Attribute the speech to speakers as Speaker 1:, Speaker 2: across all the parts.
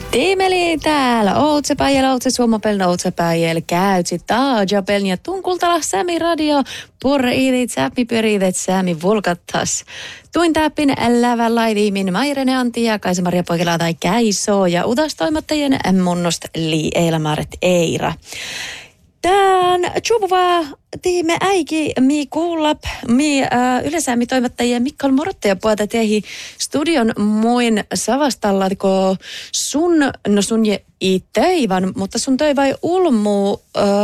Speaker 1: Tiimeli täällä, Outsepäijäl, Suomapeln Outsepäijäl, käytsi taajapeln ja tunkultala Sämi radio, porre iidit, säppi pyriidet, Sämi vulkattas. Tuin täppin lävän laidiimin Mairene Antti ja Kaisa-Maria Poikila tai Käiso ja udastoimattajien munnost Li Eilamaret Eira. Tän tjuvuva tiime äiki mi kuullap mi yleensä toimittajien Mikkal Morottaja puolta tehi studion muin savastallatko sun je i töivan, mutta sun töi vai ulmu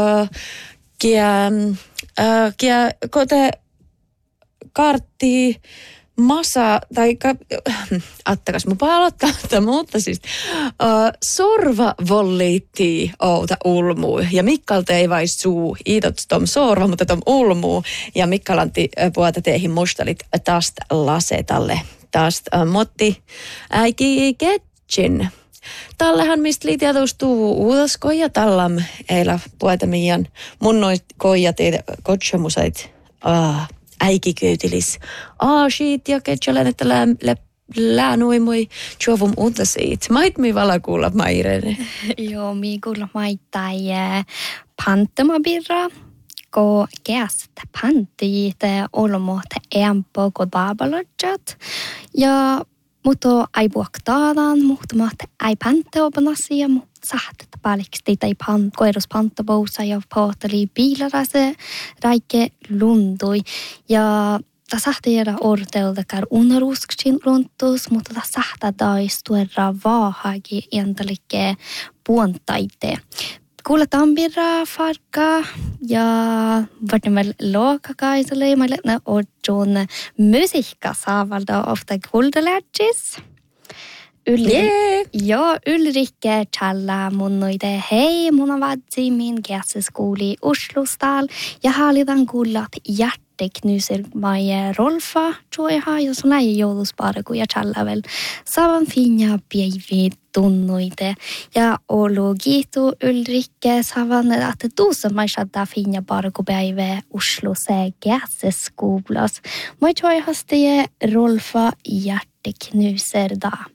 Speaker 1: kia kote kartti masa, tai attakas mun aloittaa, mutta siis sorva volliitti outa ulmuu ja Mikkalta ei vai suu, iitot tom sorva, mutta tom ulmuu ja Mikkalanti puolta teihin mustalit tästä lasetalle, tästä motti äiki ketsin. Tallehan mistä liitiatustuu uudaskoja tallam eila puolta mian mun noit koijat kotsomusait äikiköytilis. Aasiit ja ketsälän, että läänui mui tjovum uutasiit. Mait mi vala kuulla Mairene?
Speaker 2: Joo, mi kuulla maittai pantamabirra, ko keästä pantiit olmoot empo ko baabalodjat. Ja mutta ei puhutaan, mutta ei pantaopanassia, mutta sahtet paliksi tai koiruspantabousa ja pohtali biilarase räike lundui. Ja ta sahteera orteelta kär unarusksin runtus, mutta ta sahta daistuera vaahagi entalikke puontaite. Kuuletaan birra farka ja varten lookakaiselle maille on musiikka saavalda ofta kuuldelärtsis. Ulrike Challa mun noite hei mun on vadsi min käseskuuli Oslustal ja haalitan kuullat hjärteknuser Maja Rolfa Joiha ja sun ei joulusparku ja Challa väl savan finja päivi tunnoite ja olo gitu Ulrike savan att tuossa maisata finja parku päivä Osluse käseskuulas. Moi Joihasti Rolfa hjärteknuser da.